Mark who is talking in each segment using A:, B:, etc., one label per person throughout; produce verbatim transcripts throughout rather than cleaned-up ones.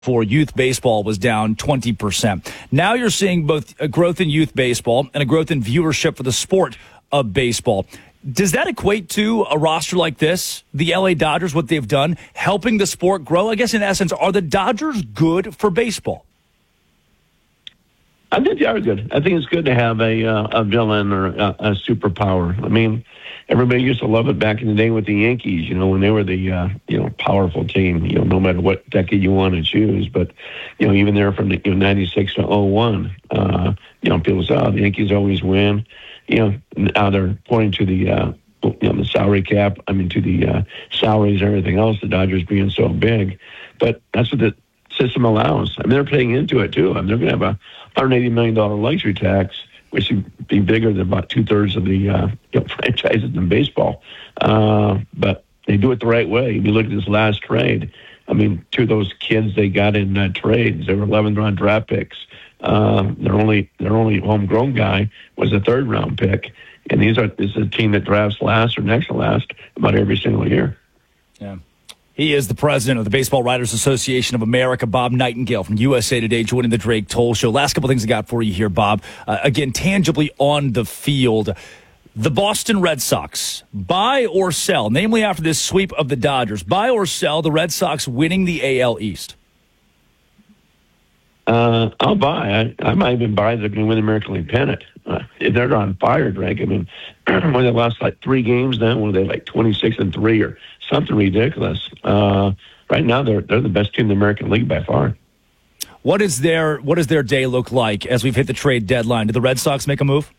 A: for youth baseball was down twenty percent. Now you're seeing both a growth in youth baseball and a growth in viewership for the sport of baseball. Does that equate to a roster like this, the L A Dodgers, what they've done, helping the sport grow? I guess in essence, are the Dodgers good for baseball?
B: I think they are good. I think it's good to have a uh, a villain or a, a superpower. I mean, everybody used to love it back in the day with the Yankees, you know, when they were the, uh, you know, powerful team, you know, no matter what decade you want to choose. But, you know, even there from the, you know, ninety-six to oh one, uh, you know, people say, oh, the Yankees always win. You know, now they're pointing to the, uh, you know, the salary cap, I mean, to the uh, salaries and everything else, the Dodgers being so big. But that's what the system allows. I mean, they're paying into it, too. I mean, they're going to have a one hundred eighty million dollars luxury tax, which would be bigger than about two-thirds of the uh, you know, franchises in baseball. Uh, but they do it the right way. If you look at this last trade, I mean, two of those kids they got in uh, trades, they were eleventh-round draft picks. Uh, their only their only homegrown guy was a third-round pick. And these are this is a team that drafts last or next to last about every single year.
A: Yeah. He is the president of the Baseball Writers Association of America, Bob Nightingale from U S A Today, joining the Drake Toll Show. Last couple things I got for you here, Bob. Uh, again, tangibly on the field, the Boston Red Sox, buy or sell, namely after this sweep of the Dodgers, buy or sell the Red Sox winning the A L East?
B: Uh, I'll buy. I, I might even buy they're going to win the American League pennant. Uh, they're on fire, Drake. I mean, when they lost like three games now, when they like twenty-six and three or something ridiculous. Uh, right now, they're they're the best team in the American League by far.
A: What is their What does their day look like as we've hit the trade deadline? Did the Red Sox make a move?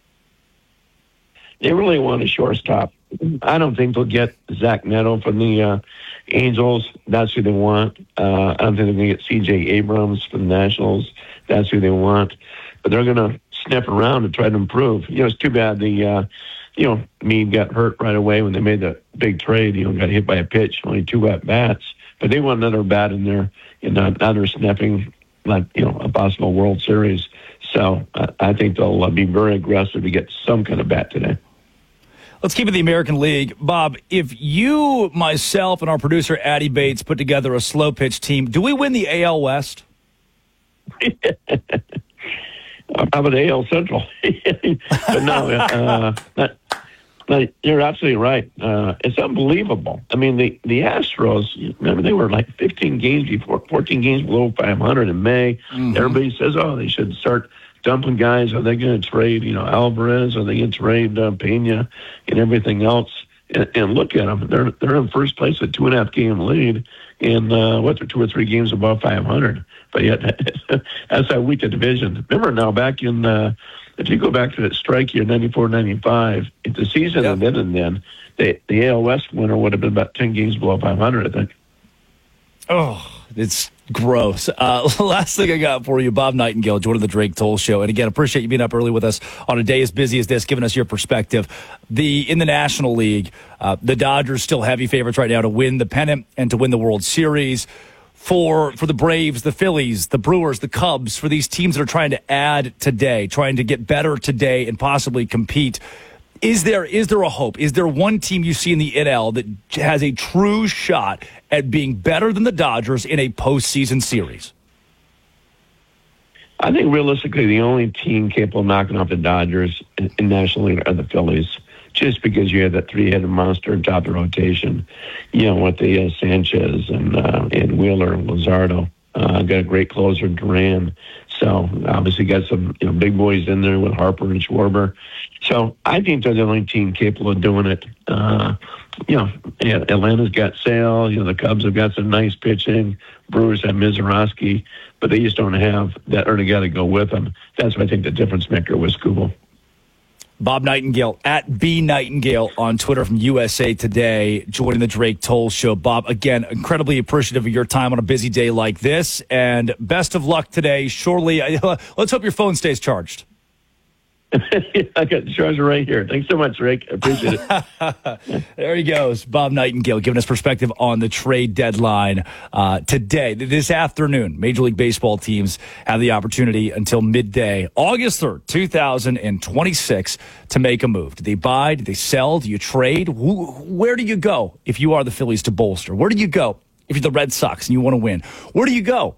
B: They really want a shortstop. I don't think they'll get Zach Neto from the uh, Angels. That's who they want. Uh, I don't think they're going to get C J Abrams from the Nationals. That's who they want. But they're going to sniff around and try to improve. You know, it's too bad the, uh, you know, Meade got hurt right away when they made the big trade. You know, got hit by a pitch, only two at bats. But they want another bat in there, and you know, another sniffing, like, you know, a possible World Series. So uh, I think they'll uh, be very aggressive to get some kind of bat today.
A: Let's keep it the American League. Bob, if you, myself, and our producer, Addie Bates, put together a slow pitch team, do we win the A L West?
B: How about A L Central? But no, uh, that, that, you're absolutely right. Uh, it's unbelievable. I mean, the, the Astros, remember, they were like fifteen games before, fourteen games below five hundred in May. Mm-hmm. Everybody says, oh, they should start dumping guys. Are they going to trade, you know, Alvarez? Are they going to trade uh, Pena and everything else? And, and look at them. They're they're in first place with two and a half game lead, and uh, what, they're two or three games above five hundred. But yet, that's how weak the division. Remember now, back in, uh, if you go back to that strike year, ninety-four ninety-five, if the season
A: yep.
B: ended and then, the, the A L West winner would have been about ten games below five hundred, I think.
A: Oh, it's gross. Uh, last thing I got for you, Bob Nightingale, joining the Drake Toll Show. And again, appreciate you being up early with us on a day as busy as this, giving us your perspective. The In the National League, uh, the Dodgers still heavy favorites right now to win the pennant and to win the World Series. For for the Braves, the Phillies, the Brewers, the Cubs, for these teams that are trying to add today, trying to get better today and possibly compete, is there is there a hope? Is there one team you see in the N L that has a true shot at being better than the Dodgers in a postseason series?
B: I think realistically the only team capable of knocking off the Dodgers in, in National League are the Phillies, just because you have that three-headed monster on top of the rotation, you know, with the uh, Sanchez and uh, and Wheeler and Luzardo. Uh, got a great closer, Duran. So obviously got some, you know, big boys in there with Harper and Schwarber. So I think they're the only team capable of doing it. Uh, you know, Atlanta's got Sale. You know, the Cubs have got some nice pitching. Brewers have Mizorowski, but they just don't have that early guy to go with them. That's what I think the difference maker was Skubal.
A: Bob Nightingale, at B Nightingale on Twitter from U S A Today, joining the Drake Toll Show. Bob, again, incredibly appreciative of your time on a busy day like this, and best of luck today. Surely, let's hope your phone stays charged.
B: I got the charger right here. Thanks so much, Rick. I appreciate it.
A: There he goes, Bob Nightingale, giving us perspective on the trade deadline uh, today. This afternoon, Major League Baseball teams have the opportunity until midday, August third, two thousand twenty-six, to make a move. Do they buy? Do they sell? Do you trade? Where do you go if you are the Phillies to bolster? Where do you go if you're the Red Sox and you want to win, where do you go?